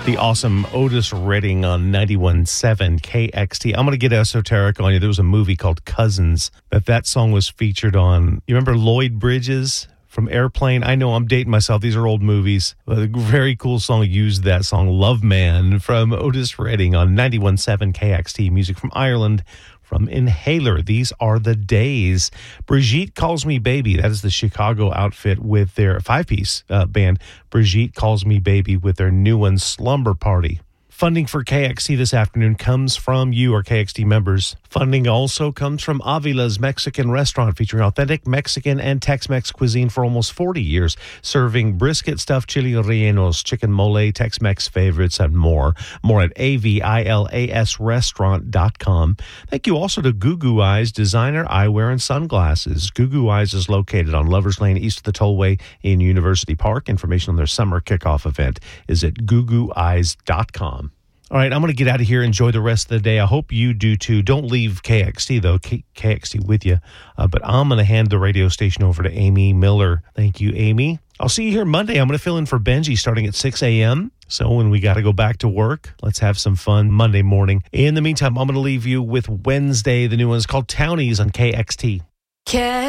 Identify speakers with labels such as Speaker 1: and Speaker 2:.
Speaker 1: The awesome Otis Redding on 91.7 KXT. I'm going to get esoteric on you. There was a movie called Cousins that song was featured on. You remember Lloyd Bridges from Airplane? I know I'm dating myself. These are old movies. A very cool song used that song, Love Man, from Otis Redding on 91.7 KXT. Music from Ireland. From Inhaler, These Are the Days. Brigitte Calls Me Baby, that is the Chicago outfit with their five-piece band. Brigitte Calls Me Baby with their new one, Slumber Party. Funding for KXT this afternoon comes from you, our KXT members. Funding also comes from Avila's Mexican Restaurant, featuring authentic Mexican and Tex-Mex cuisine for almost 40 years, serving brisket, stuffed chili rellenos, chicken mole, Tex-Mex favorites, and more. More at avilasrestaurant.com. Thank you also to Goo Goo Eyes, designer eyewear and sunglasses. Goo Goo Eyes is located on Lovers Lane, east of the Tollway in University Park. Information on their summer kickoff event is at googooeyes.com. All right, I'm going to get out of here. Enjoy the rest of the day. I hope you do too. Don't leave KXT, though. KXT with you. But I'm going to hand the radio station over to Amy Miller. Thank you, Amy. I'll see you here Monday. I'm going to fill in for Benji starting at 6 a.m. So when we got to go back to work, let's have some fun Monday morning. In the meantime, I'm going to leave you with Wednesday. The new one is called Townies on KXT.